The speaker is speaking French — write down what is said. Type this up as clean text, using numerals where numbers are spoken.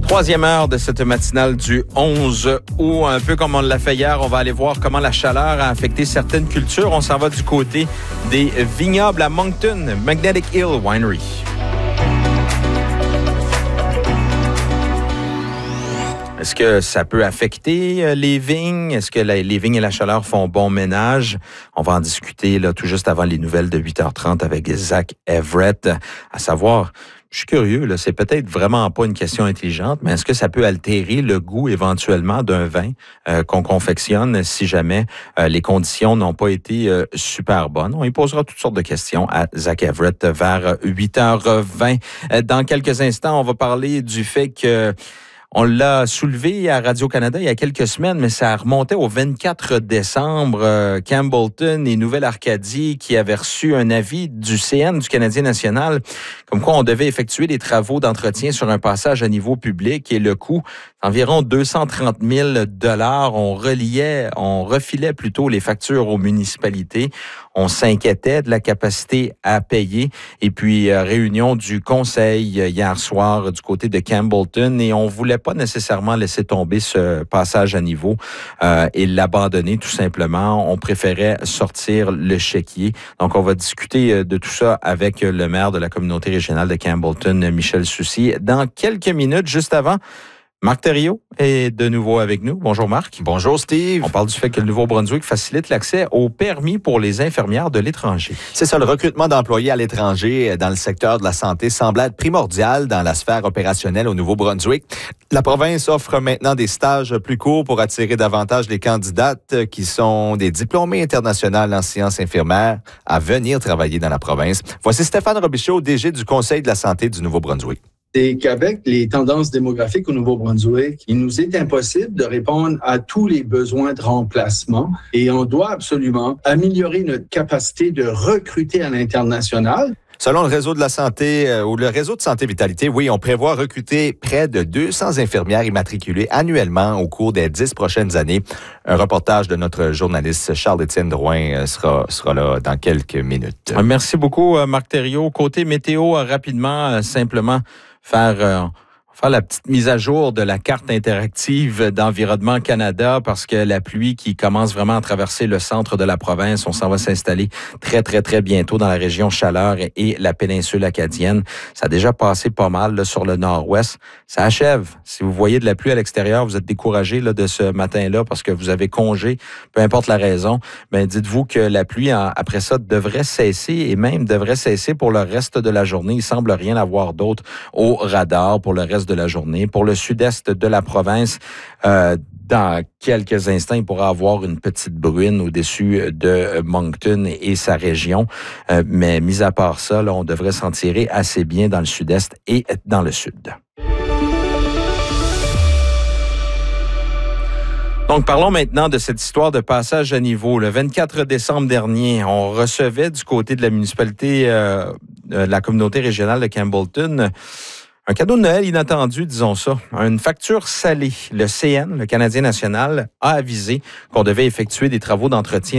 Troisième heure de cette matinale du 11 août. Un peu comme on l'a fait hier, on va aller voir comment la chaleur a affecté certaines cultures. On s'en va du côté des vignobles à Moncton, Magnetic Hill Winery. Est-ce que ça peut affecter les vignes? Est-ce que les vignes et la chaleur font bon ménage? On va en discuter là, tout juste avant les nouvelles de 8h30 avec Zach Everett. À savoir, je suis curieux, là, c'est peut-être vraiment pas une question intelligente, mais est-ce que ça peut altérer le goût éventuellement d'un vin qu'on confectionne si jamais les conditions n'ont pas été super bonnes? On y posera toutes sortes de questions à Zach Everett vers 8h20. Dans quelques instants, on va parler du fait que on l'a soulevé à Radio-Canada il y a quelques semaines, mais ça remontait au 24 décembre. Campbellton et Nouvelle-Arcadie qui avaient reçu un avis du CN, du Canadien national, comme quoi on devait effectuer des travaux d'entretien sur un passage à niveau public et le coût, environ 230 000 $. On refilait plutôt les factures aux municipalités. On s'inquiétait de la capacité à payer. Et puis, réunion du conseil hier soir du côté de Campbellton et on voulait pas nécessairement laisser tomber ce passage à niveau et l'abandonner tout simplement. On préférait sortir le chéquier. Donc, on va discuter de tout ça avec le maire de la communauté régionale de Campbellton, Michel Soucy, dans quelques minutes. Juste avant, Marc Thériault est de nouveau avec nous. Bonjour Marc. Bonjour Steve. On parle du fait que le Nouveau-Brunswick facilite l'accès au permis pour les infirmières de l'étranger. C'est ça, le recrutement d'employés à l'étranger dans le secteur de la santé semble être primordial dans la sphère opérationnelle au Nouveau-Brunswick. La province offre maintenant des stages plus courts pour attirer davantage les candidates qui sont des diplômés internationaux en sciences infirmières à venir travailler dans la province. Voici Stéphane Robichaud, DG du Conseil de la santé du Nouveau-Brunswick. C'est qu'avec les tendances démographiques au Nouveau-Brunswick, il nous est impossible de répondre à tous les besoins de remplacement et on doit absolument améliorer notre capacité de recruter à l'international. Selon le réseau de la santé ou le réseau de santé Vitalité, oui, on prévoit recruter près de 200 infirmières immatriculées annuellement au cours des 10 prochaines années. Un reportage de notre journaliste Charles-Étienne Drouin sera là dans quelques minutes. Merci beaucoup, Marc Thériault. Côté météo, rapidement, simplement faire la petite mise à jour de la carte interactive d'Environnement Canada parce que la pluie qui commence vraiment à traverser le centre de la province, on s'en va s'installer très, très, très bientôt dans la région Chaleur et la péninsule acadienne. Ça a déjà passé pas mal là, sur le nord-ouest. Ça achève. Si vous voyez de la pluie à l'extérieur, vous êtes découragé là, de ce matin-là parce que vous avez congé, peu importe la raison, ben dites-vous que la pluie, après ça, devrait cesser et même devrait cesser pour le reste de la journée. Il semble rien avoir d'autre au radar pour le reste de la journée. Pour le sud-est de la province, dans quelques instants, il pourra avoir une petite bruine au-dessus de Moncton et sa région. Mais mis à part ça, là, on devrait s'en tirer assez bien dans le sud-est et dans le sud. Donc, parlons maintenant de cette histoire de passage à niveau. Le 24 décembre dernier, on recevait du côté de la municipalité, de la communauté régionale de Campbellton, un cadeau de Noël inattendu, disons ça. Une facture salée. Le CN, le Canadien national, a avisé qu'on devait effectuer des travaux d'entretien